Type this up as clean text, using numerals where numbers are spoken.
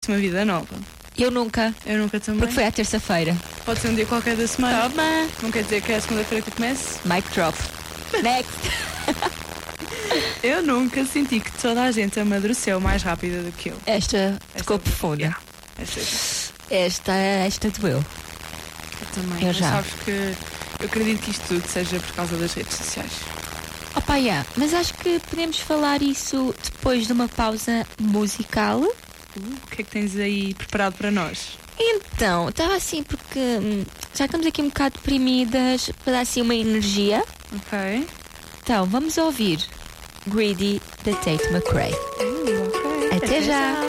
uma vida nova. Eu nunca. Eu nunca também. Porque foi à terça-feira. Pode ser um dia qualquer da semana. Toma! Não quer dizer que é a segunda-feira que eu comece. Mic drop. Next! Eu nunca senti que toda a gente amadureceu mais rápido do que eu. Esta ficou profunda. Yeah. Esta doeu. Eu também. Eu já. Sabes que eu acredito que isto tudo seja por causa das redes sociais. Opa, yeah, mas acho que podemos falar isso depois de uma pausa musical. O que é que tens aí preparado para nós? Então, estava assim porque já estamos aqui um bocado deprimidas, para dar assim uma energia. Ok. Então, vamos ouvir Greedy da Tate McRae. Ok. Até já!